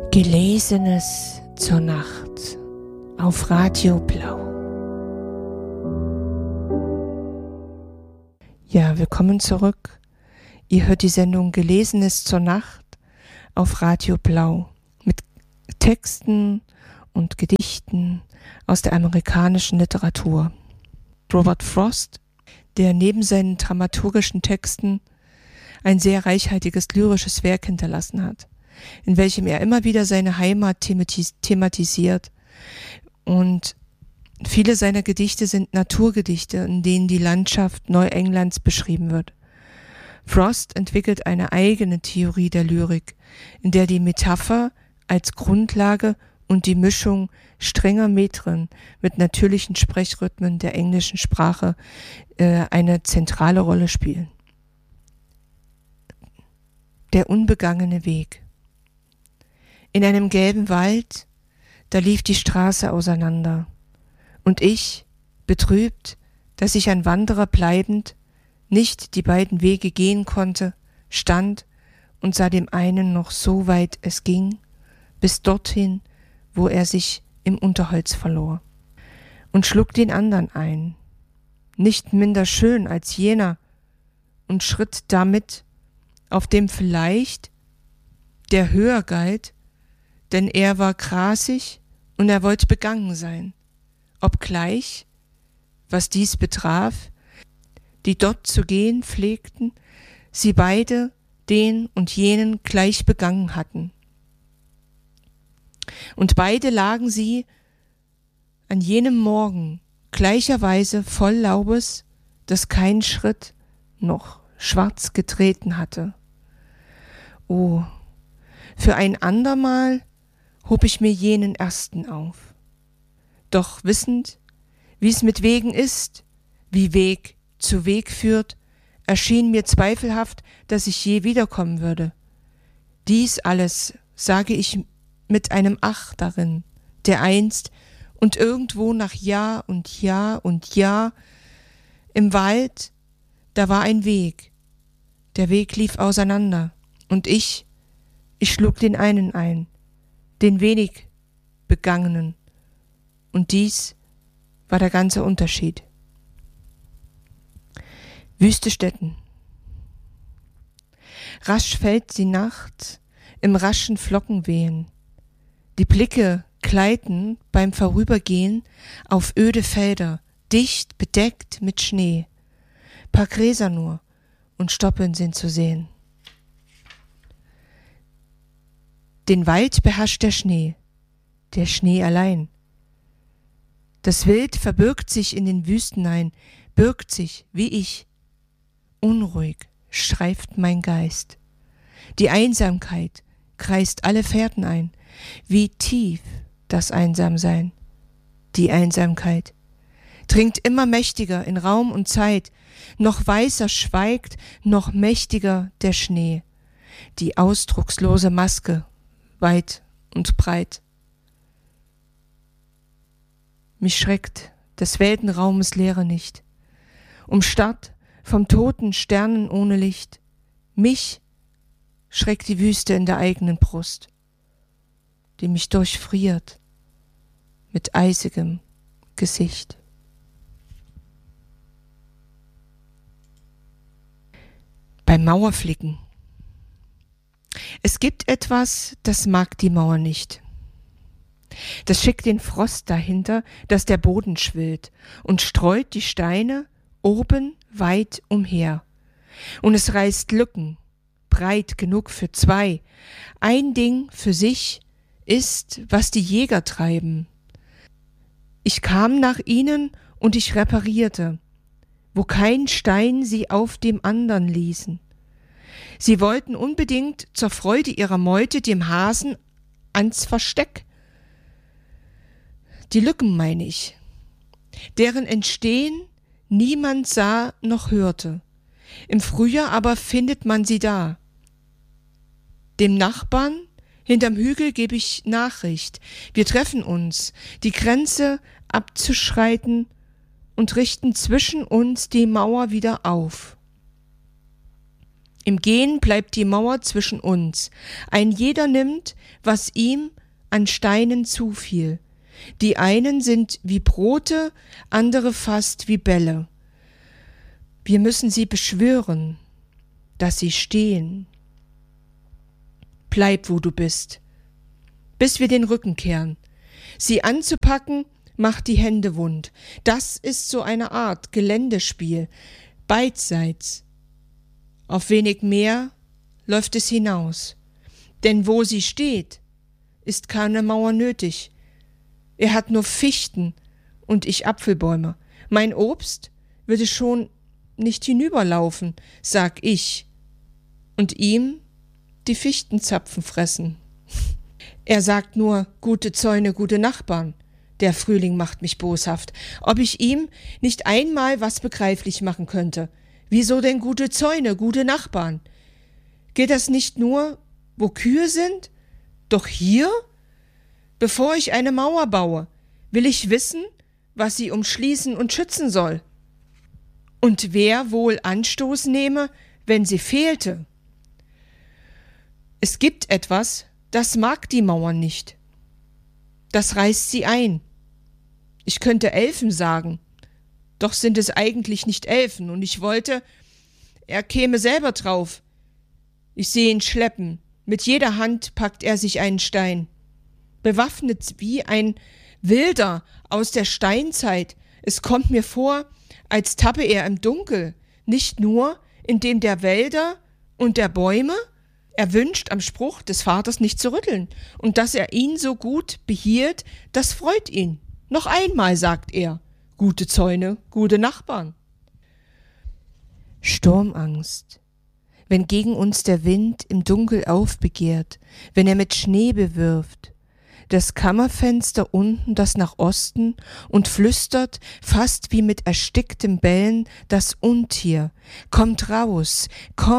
Gelesenes zur Nacht auf Radio Blau. Ja, willkommen zurück. Ihr hört die Sendung Gelesenes zur Nacht auf Radio Blau mit Texten und Gedichten aus der amerikanischen Literatur. Robert Frost, der neben seinen dramaturgischen Texten ein sehr reichhaltiges lyrisches Werk hinterlassen hat, in welchem er immer wieder seine Heimat thematisiert. Und viele seiner Gedichte sind Naturgedichte, in denen die Landschaft Neuenglands beschrieben wird. Frost entwickelt eine eigene Theorie der Lyrik, in der die Metapher als Grundlage und die Mischung strenger Metren mit natürlichen Sprechrhythmen der englischen Sprache eine zentrale Rolle spielen. Der unbegangene Weg. In einem gelben Wald, da lief die Straße auseinander. Und ich, betrübt, dass ich ein Wanderer bleibend nicht die beiden Wege gehen konnte, stand und sah dem einen noch so weit es ging, bis dorthin, wo er sich im Unterholz verlor, und schlug den andern ein, nicht minder schön als jener, und schritt damit auf dem vielleicht, der höher galt, denn er war grasig und er wollte begangen sein, obgleich, was dies betraf, die dort zu gehen pflegten, sie beide den und jenen gleich begangen hatten. Und beide lagen sie an jenem Morgen gleicherweise voll Laubes, das kein Schritt noch schwarz getreten hatte. Oh, für ein andermal hob ich mir jenen ersten auf. Doch wissend, wie's mit Wegen ist, wie Weg zu Weg führt, erschien mir zweifelhaft, dass ich je wiederkommen würde. Dies alles sage ich mit einem Ach darin, der einst und irgendwo nach Jahr und Jahr und Jahr im Wald, da war ein Weg. Der Weg lief auseinander und ich schlug den einen ein, den wenig Begangenen. Und dies war der ganze Unterschied. Wüste Stätten. Rasch fällt die Nacht im raschen Flockenwehen. Die Blicke gleiten beim Vorübergehen auf öde Felder, dicht bedeckt mit Schnee. Paar Gräser nur und Stoppeln sind zu sehen. Den Wald beherrscht der Schnee allein. Das Wild verbirgt sich in den Wüstenein, birgt sich, wie ich. Unruhig streift mein Geist. Die Einsamkeit kreist alle Fährten ein. Wie tief das Einsamsein, die Einsamkeit, dringt immer mächtiger in Raum und Zeit. Noch weißer schweigt, noch mächtiger der Schnee. Die ausdruckslose Maske, weit und breit. Mich schreckt des Weltenraumes Leere nicht, umstarrt vom toten Sternen ohne Licht. Mich schreckt die Wüste in der eigenen Brust, die mich durchfriert mit eisigem Gesicht. Beim Mauerflicken. Es gibt etwas, das mag die Mauer nicht. Das schickt den Frost dahinter, dass der Boden schwillt und streut die Steine oben weit umher. Und es reißt Lücken, breit genug für zwei. Ein Ding für sich ist, was die Jäger treiben. Ich kam nach ihnen und ich reparierte, wo kein Stein sie auf dem andern ließen. Sie wollten unbedingt zur Freude ihrer Meute dem Hasen ans Versteck. Die Lücken meine ich, deren Entstehen niemand sah noch hörte. Im Frühjahr aber findet man sie da. Dem Nachbarn hinterm Hügel gebe ich Nachricht. Wir treffen uns, die Grenze abzuschreiten und richten zwischen uns die Mauer wieder auf. Im Gehen bleibt die Mauer zwischen uns. Ein jeder nimmt, was ihm an Steinen zufiel. Die einen sind wie Brote, andere fast wie Bälle. Wir müssen sie beschwören, dass sie stehen. Bleib, wo du bist, bis wir den Rücken kehren. Sie anzupacken, macht die Hände wund. Das ist so eine Art Geländespiel, beidseits. Auf wenig mehr läuft es hinaus. Denn wo sie steht, ist keine Mauer nötig. Er hat nur Fichten und ich Apfelbäume. Mein Obst würde schon nicht hinüberlaufen, sag ich, und ihm die Fichtenzapfen fressen. Er sagt nur, gute Zäune, gute Nachbarn. Der Frühling macht mich boshaft. Ob ich ihm nicht einmal was begreiflich machen könnte. Wieso denn gute Zäune, gute Nachbarn? Geht das nicht nur, wo Kühe sind? Doch hier? Bevor ich eine Mauer baue, will ich wissen, was sie umschließen und schützen soll. Und wer wohl Anstoß nehme, wenn sie fehlte? Es gibt etwas, das mag die Mauern nicht. Das reißt sie ein. Ich könnte Elfen sagen, doch sind es eigentlich nicht Elfen, und ich wollte, er käme selber drauf. Ich sehe ihn schleppen, mit jeder Hand packt er sich einen Stein. Bewaffnet wie ein Wilder aus der Steinzeit. Es kommt mir vor, als tappe er im Dunkel, nicht nur in dem der Wälder und der Bäume. Er wünscht am Spruch des Vaters nicht zu rütteln, und dass er ihn so gut behielt, das freut ihn. Noch einmal, sagt er, gute Zäune, gute Nachbarn. Sturmangst, wenn gegen uns der Wind im Dunkel aufbegehrt, wenn er mit Schnee bewirft, das Kammerfenster unten, das nach Osten, und flüstert, fast wie mit ersticktem Bellen, das Untier, kommt raus,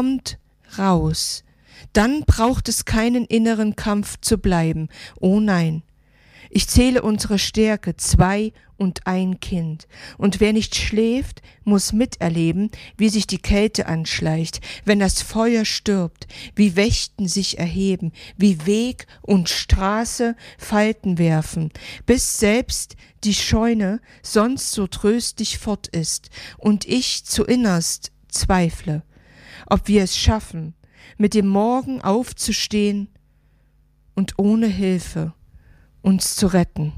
dann braucht es keinen inneren Kampf zu bleiben, oh nein. Ich zähle unsere Stärke, 2 und 1 Kind. Und wer nicht schläft, muss miterleben, wie sich die Kälte anschleicht, wenn das Feuer stirbt, wie Wächten sich erheben, wie Weg und Straße Falten werfen, bis selbst die Scheune sonst so tröstlich fort ist und ich zuinnerst zweifle, ob wir es schaffen, mit dem Morgen aufzustehen und ohne Hilfe uns zu retten.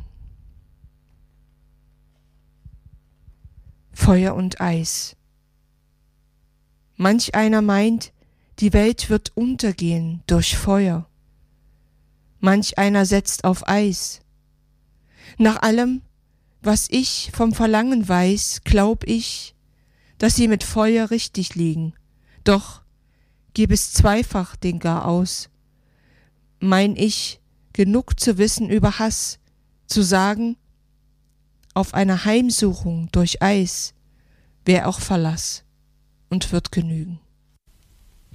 Feuer und Eis. Manch einer meint, die Welt wird untergehen durch Feuer. Manch einer setzt auf Eis. Nach allem, was ich vom Verlangen weiß, glaub ich, dass sie mit Feuer richtig liegen. Doch gib es zweifach den gar aus. Mein ich, genug zu wissen über Hass, zu sagen, auf einer Heimsuchung durch Eis wär auch Verlass und wird genügen.